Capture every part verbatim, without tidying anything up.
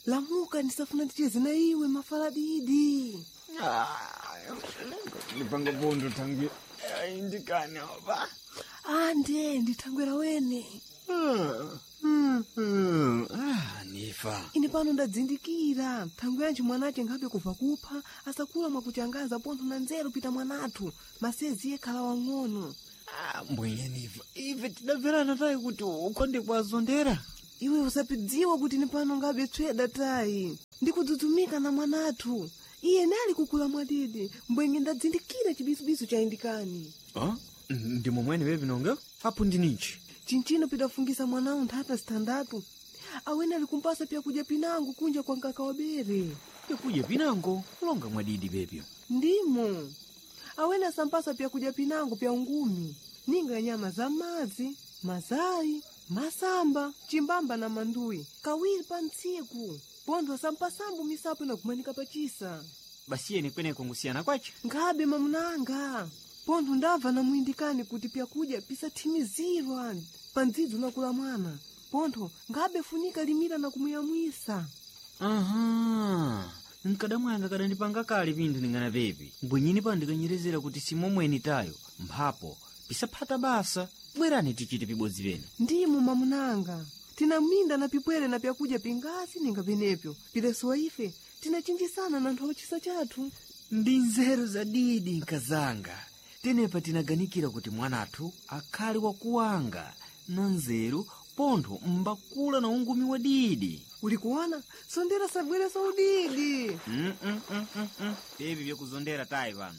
lamuka nisafuna ticheze na iwe mafaladidi. Ah, nipanga bondo tangu indikane oba. Ande nditangwera wene. Hmm. Hmm. Ah, nifa. Ine pano ndadzindikira tangu yanji mwanache ngabe kuva kupha asakula mwakuchangaza ponto na nzeru pita mwanatu masezi yekhala wang'ono. Ah, mbwenye nifa. Ife tidabverana tayi kuti ukonde kwazondera. Iwe usapidziwa kuti ni pano ngabe tweda tayi. Ndikudzudzumika na mwanatu. Iye nali kukula mwadidi. Mbwenye ndadzindikira chibisubisu cha indikani. Ah? Ndimo mwene wewe nonga? Hapo ndinichi. Chinchino pidafungisa mwanao ntata standatu. Awene alikumpasa pia kuja pinangu kunja kwa nkaka wabere. Pia kuja pinangu? Ulonga mwadidi bebyo. Ndimo. Awene asampasa pia kuja pinangu pia ungumi. Ninga nyama za mazi, mazai, masamba, chimbamba na mandui. Kawiri pansiku. Pondo asampasambu misapu na kumanika pachisa. Basi ni kwene kungusiana kwacho? Ngabe mamunanga. Pondo ndava na muindikani kuti pia kuja pisa timizirwa. Panzidu na kula mwana. Pondo ngabe funika limira na kumuyamwisa. Aha. Nkadamu yanga kada ndipanga kali pindu ningana bebi. Mbwenyini pa ndikanyerezera kuti simo mweni tayo. Mphapo. Pisa pata basa. Bwerani tichite pibodzi bene. Ndimo mamunanga. Tina minda na pipwere na pia kuja pingasi ninga benepyo. Pilesuwa ife. Tina chinjisana na ntochisa chatu. Ndi nzeru za didi nkazanga. Tenepa tinaganikira kuti mwanatu akali wa kuwanga. Na nzeru pontho mbakula na ungumi wa didi. Ulikuwana? Sondera sabwere sa udidi. Mm mm mm mm mm. Baby vya kuzondera tai vanu.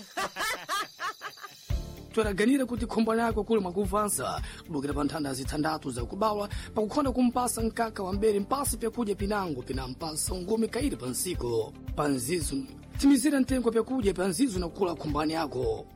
Twaraganira kuti khombwana yako kule mwakuvanza kulukira pa nthanda zithandatu za kubawa pakukhonda kumpasa nkaka wa mbere mpasi pyakuja pinango pina mpasa ungumi kairi pa nsiko pa nzizu timizira ntengo pyakuja pa nzizu na kula khombwana yako.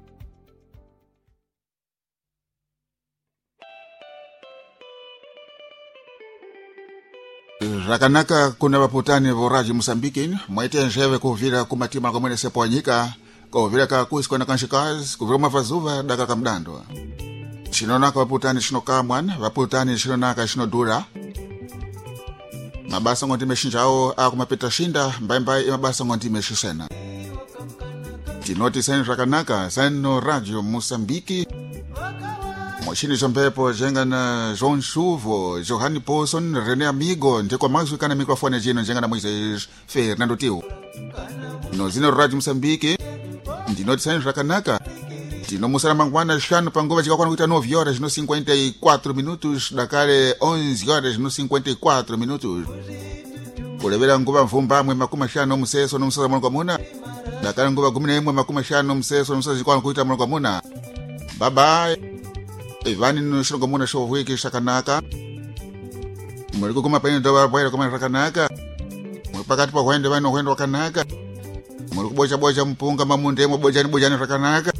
Rakanaka kuna waputani voraji Mosambiki mwaite njeve kuvira kumatima kwa mwene sepo wanyika kuvira kakuisi na kanshikazi kuvira mafazuva daka kamdando shinonaka waputani shino kamwan waputani shinonaka shino dura mabasa ngondime shinjao akumapeta shinda mbai mbai mabasa ngondime shisena tinoti sani rakanaka sano radio Mosambiki Moshini Jombepo, Jengana João Chuvo, Johanny Paulson, René Amigo, ndiko mazu kana mikrofone jino Jengana Moisés Fernando Tio. No zino Radio Mosambiki, ndino tisani rakanaka. Tino musara mangwana shano pangova chika kwa kuita nove horas no cinquenta e quatro minutos, dakale onze horas no cinquenta e quatro minutos. Kulevera nguva mvumba mwe makumi shano mseso no musasa mwana kwa muna. Dakale nguva kumi na imwe makumi shano mseso no musasa chikwa kuita mwana kwa muna. Bye bye. Ivani no shongo muna show wiki shakanaka. Muriko kuma pene ndo baira kuma shakanaka. Mupakati pa kwende vano kwende wakanaka. Muriko bocha bocha mpunga mamunde mo bojani bojani shakanaka.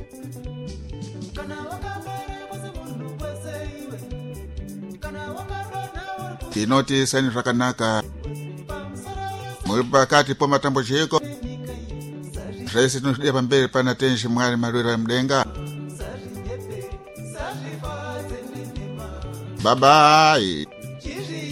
Tinoti sani shakanaka. Mupakati pa matambo chiko. Raisi tunushidia pambele pana tenshi mwari marura mdenga. Bye bye.